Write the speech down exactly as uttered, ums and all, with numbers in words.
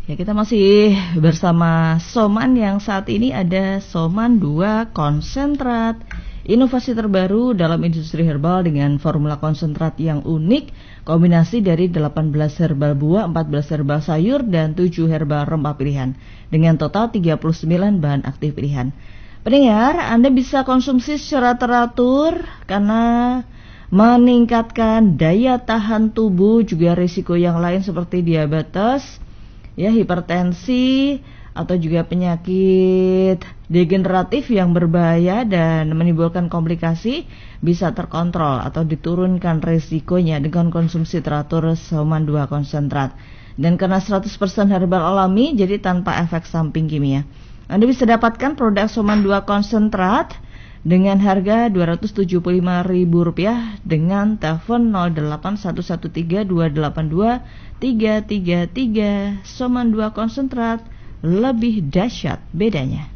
Ya, kita masih bersama Soman yang saat ini ada Soman dua konsentrat. Inovasi terbaru dalam industri herbal dengan formula konsentrat yang unik, kombinasi dari delapan belas herbal buah, empat belas herbal sayur, dan tujuh herbal rempah pilihan dengan total tiga puluh sembilan bahan aktif pilihan. Pendengar, Anda bisa konsumsi secara teratur karena meningkatkan daya tahan tubuh, juga risiko yang lain seperti diabetes, ya, hipertensi, atau juga penyakit degeneratif yang berbahaya dan menimbulkan komplikasi bisa terkontrol atau diturunkan risikonya dengan konsumsi teratur Soman dua konsentrat. Dan karena seratus persen herbal alami, jadi tanpa efek samping kimia. Anda bisa dapatkan produk Soman dua konsentrat dengan harga dua ratus tujuh puluh lima ribu rupiah dengan telepon nol delapan satu satu tiga dua delapan dua tiga tiga tiga. Soman dua konsentrat, lebih dahsyat bedanya.